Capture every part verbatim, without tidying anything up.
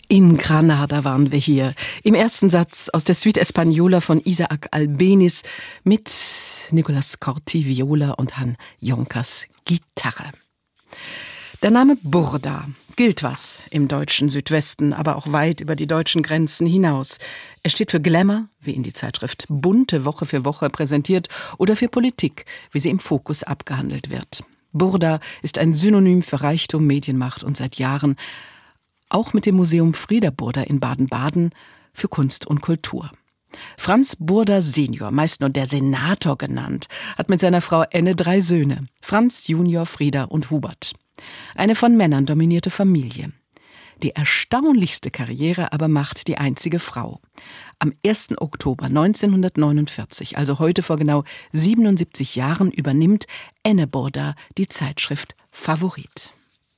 In Granada waren wir hier. Im ersten Satz aus der Suite Española von Isaac Albéniz mit Nicolas Corti Viola und Han Jonkers Gitarre. Der Name Burda gilt was im deutschen Südwesten, aber auch weit über die deutschen Grenzen hinaus. Er steht für Glamour, wie ihn die Zeitschrift Bunte Woche für Woche präsentiert, oder für Politik, wie sie im Fokus abgehandelt wird. Burda ist ein Synonym für Reichtum, Medienmacht und seit Jahren auch mit dem Museum Frieder Burda in Baden-Baden für Kunst und Kultur. Franz Burda Senior, meist nur der Senator genannt, hat mit seiner Frau Enne drei Söhne, Franz, Junior, Frieda und Hubert. Eine von Männern dominierte Familie. Die erstaunlichste Karriere aber macht die einzige Frau. Am ersten Oktober neunzehnhundertneunundvierzig, also heute vor genau siebenundsiebzig Jahren, übernimmt Enne Burda die Zeitschrift Favorit.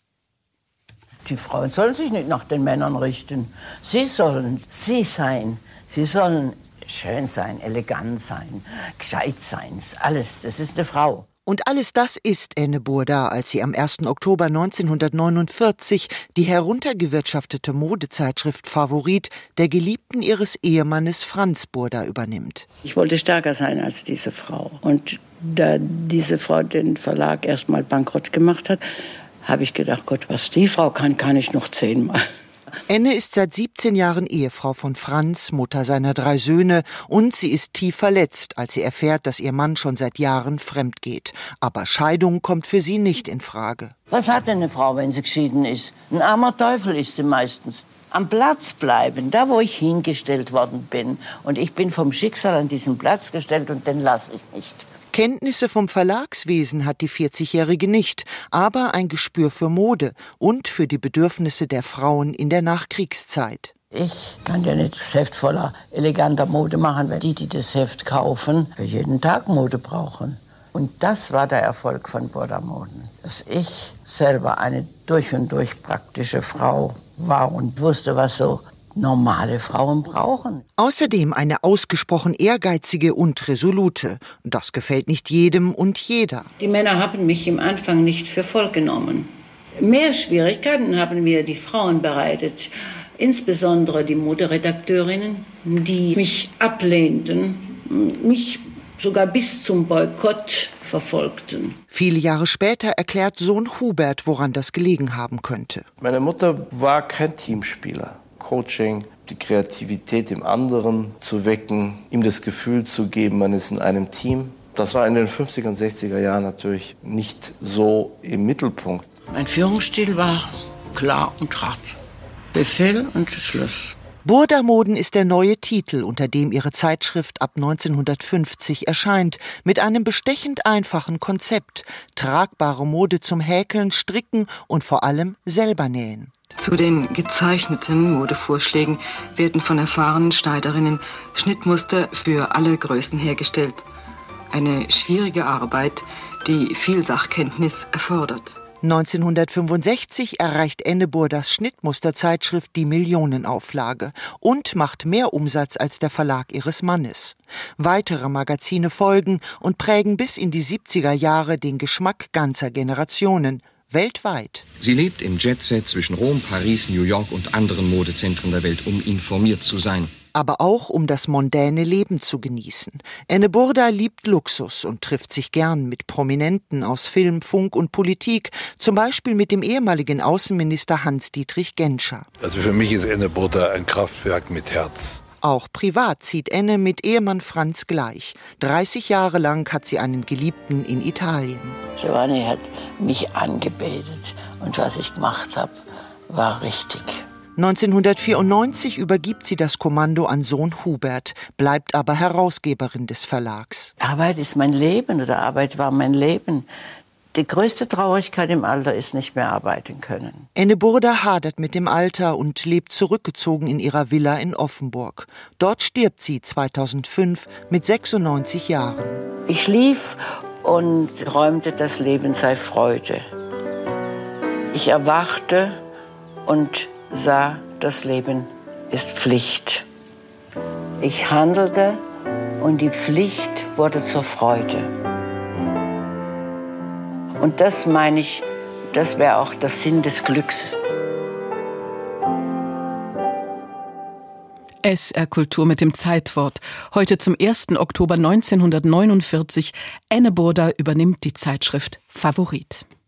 Die Frauen sollen sich nicht nach den Männern richten. Sie sollen sie sein. Sie sollen schön sein, elegant sein, gescheit sein. Alles, das ist eine Frau. Und alles das ist Enne Burda, als sie am ersten Oktober neunzehnhundertneunundvierzig die heruntergewirtschaftete Modezeitschrift Favorit der Geliebten ihres Ehemannes Franz Burda übernimmt. Ich wollte stärker sein als diese Frau. Und da diese Frau den Verlag erstmal bankrott gemacht hat, habe ich gedacht, Gott, was die Frau kann, kann ich noch zehnmal. Enne ist seit siebzehn Jahren Ehefrau von Franz, Mutter seiner drei Söhne, und sie ist tief verletzt, als sie erfährt, dass ihr Mann schon seit Jahren fremd geht. Aber Scheidung kommt für sie nicht in Frage. Was hat denn eine Frau, wenn sie geschieden ist? Ein armer Teufel ist sie meistens. Am Platz bleiben, da wo ich hingestellt worden bin. Und ich bin vom Schicksal an diesen Platz gestellt und den lasse ich nicht. Kenntnisse vom Verlagswesen hat die vierzigjährige nicht, aber ein Gespür für Mode und für die Bedürfnisse der Frauen in der Nachkriegszeit. Ich kann ja nicht das Heft voller eleganter Mode machen, wenn die, die das Heft kaufen, für jeden Tag Mode brauchen. Und das war der Erfolg von Burda Moden, dass ich selber eine durch und durch praktische Frau war und wusste, was so normale Frauen brauchen. Außerdem eine ausgesprochen ehrgeizige und resolute. Das gefällt nicht jedem und jeder. Die Männer haben mich im Anfang nicht für voll genommen. Mehr Schwierigkeiten haben mir die Frauen bereitet. Insbesondere die Moderedakteurinnen, die mich ablehnten, mich sogar bis zum Boykott verfolgten. Viele Jahre später erklärt Sohn Hubert, woran das gelegen haben könnte. Meine Mutter war kein Teamspieler. Coaching, die Kreativität im anderen zu wecken, ihm das Gefühl zu geben, man ist in einem Team. Das war in den fünfziger und sechziger Jahren natürlich nicht so im Mittelpunkt. Mein Führungsstil war klar und hart. Befehl und Schluss. Burda Moden ist der neue Titel, unter dem ihre Zeitschrift ab neunzehnhundertfünfzig erscheint, mit einem bestechend einfachen Konzept: tragbare Mode zum Häkeln, Stricken und vor allem selber nähen. Zu den gezeichneten Modevorschlägen werden von erfahrenen Schneiderinnen Schnittmuster für alle Größen hergestellt. Eine schwierige Arbeit, die viel Sachkenntnis erfordert. neunzehnhundertfünfundsechzig erreicht Enne Burdas Schnittmusterzeitschrift die Millionenauflage und macht mehr Umsatz als der Verlag ihres Mannes. Weitere Magazine folgen und prägen bis in die siebziger Jahre den Geschmack ganzer Generationen. Weltweit. Sie lebt im Jetset zwischen Rom, Paris, New York und anderen Modezentren der Welt, um informiert zu sein. Aber auch um das mondäne Leben zu genießen. Enne Burda liebt Luxus und trifft sich gern mit Prominenten aus Film, Funk und Politik, zum Beispiel mit dem ehemaligen Außenminister Hans-Dietrich Genscher. Also für mich ist Enne Burda ein Kraftwerk mit Herz. Auch privat zieht Enne mit Ehemann Franz gleich. dreißig Jahre lang hat sie einen Geliebten in Italien. Giovanni hat mich angebetet und was ich gemacht habe, war richtig. neunzehnhundertvierundneunzig übergibt sie das Kommando an Sohn Hubert, bleibt aber Herausgeberin des Verlags. Arbeit ist mein Leben oder Arbeit war mein Leben. Die größte Traurigkeit im Alter ist nicht mehr arbeiten können. Enne Burda hadert mit dem Alter und lebt zurückgezogen in ihrer Villa in Offenburg. Dort stirbt sie zweitausendfünf mit sechsundneunzig Jahren. Ich schlief und träumte, das Leben sei Freude. Ich erwachte und sah, das Leben ist Pflicht. Ich handelte und die Pflicht wurde zur Freude. Und das meine ich, das wäre auch der Sinn des Glücks. S R Kultur mit dem Zeitwort. Heute zum ersten Oktober neunzehnhundertneunundvierzig. Anne Burda übernimmt die Zeitschrift Favorit.